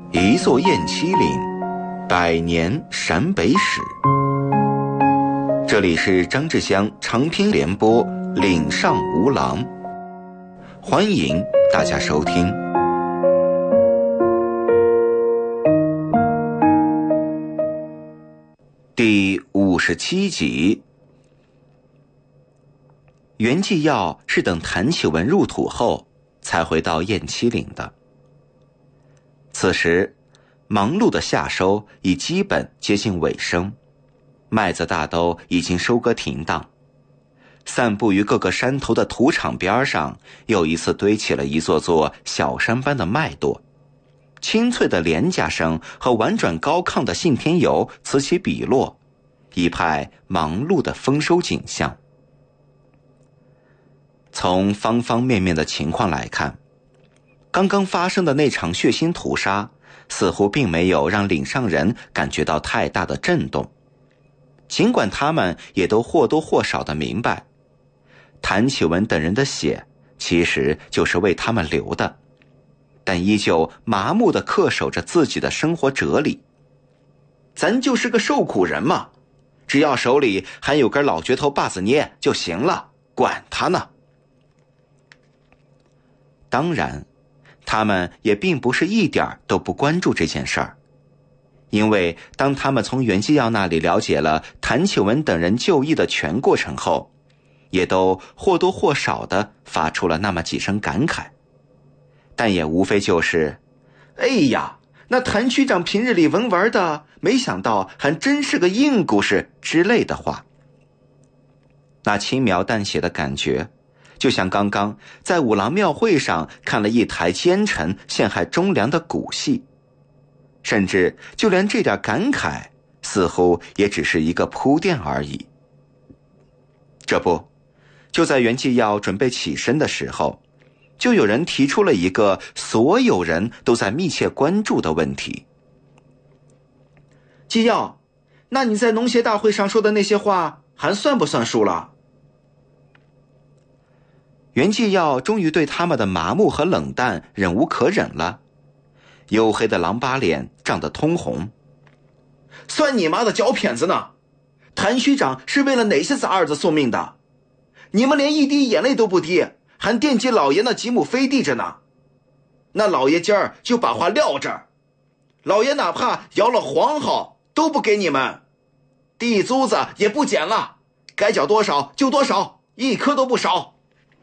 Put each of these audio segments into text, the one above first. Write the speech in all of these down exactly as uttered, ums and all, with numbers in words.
一座雁栖岭，百年陕北史。这里是张志香长篇联播《岭上无狼》，欢迎大家收听。第五十七集。袁继耀是等谭启文入土后才回到雁栖岭的。此时忙碌的夏收已基本接近尾声，麦子大都已经收割停当，散布于各个山头的土场边上又一次堆起了一座座小山般的麦垛，清脆的连架声和婉转高亢的信天游此起彼落，一派忙碌的丰收景象。从方方面面的情况来看，刚刚发生的那场血腥屠杀似乎并没有让岭上人感觉到太大的震动，尽管他们也都或多或少地明白，谭启文等人的血其实就是为他们流的，但依旧麻木地恪守着自己的生活哲理。咱就是个受苦人嘛，只要手里还有根老镢头把子捏就行了，管他呢。当然他们也并不是一点都不关注这件事儿，因为当他们从袁继耀那里了解了谭启文等人就义的全过程后，也都或多或少地发出了那么几声感慨，但也无非就是哎呀，那谭区长平日里文文的，没想到还真是个硬故事之类的话。那轻描淡写的感觉就像刚刚在五郎庙会上看了一台奸臣陷害忠良的古戏，甚至就连这点感慨似乎也只是一个铺垫而已。这不，就在袁继耀准备起身的时候，就有人提出了一个所有人都在密切关注的问题。继耀，那你在农协大会上说的那些话还算不算数了？袁继耀终于对他们的麻木和冷淡忍无可忍了，黝黑的狼疤脸涨得通红。算你妈的脚谝子呢！谭区长是为了哪些杂儿子送命的？你们连一滴眼泪都不滴，还惦记老爷那几亩飞地着呢。那老爷今儿就把话撂这儿，老爷哪怕摇了黄号都不给你们，地租子也不减了，该缴多少就多少，一颗都不少。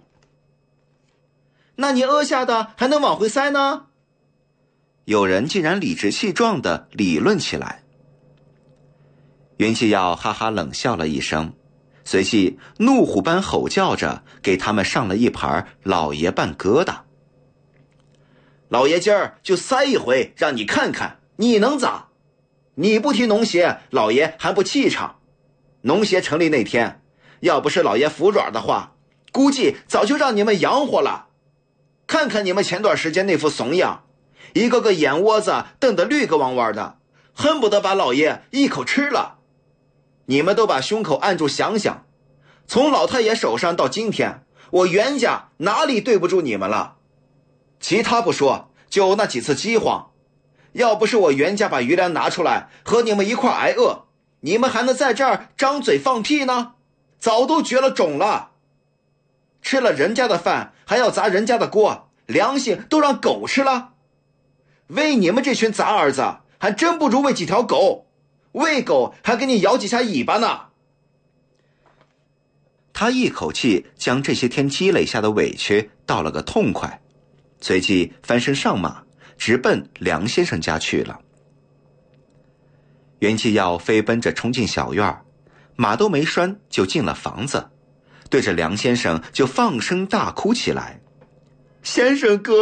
那你讹下的还能往回塞呢？有人竟然理直气壮地理论起来。袁继耀哈哈冷笑了一声，随即怒虎般吼叫着给他们上了一盘老爷拌疙瘩。老爷今儿就塞一回让你看看你能咋？你不提农协，老爷还不气场。农协成立那天，要不是老爷服软的话，估计早就让你们养活了。看看你们前段时间那副怂样，一个个眼窝子瞪得绿个汪汪的，恨不得把老爷一口吃了。你们都把胸口按住想想，从老太爷手上到今天，我袁家哪里对不住你们了？其他不说，就那几次饥荒，要不是我袁家把余粮拿出来和你们一块挨饿，你们还能在这儿张嘴放屁呢？早都绝了种了。吃了人家的饭还要砸人家的锅，良心都让狗吃了。喂你们这群杂儿子还真不如喂几条狗，喂狗还给你摇几下尾巴呢。他一口气将这些天积累下的委屈道了个痛快，随即翻身上马，直奔梁先生家去了。袁继耀飞奔着冲进小院，马都没拴就进了房子，对着梁先生就放声大哭起来。先生哥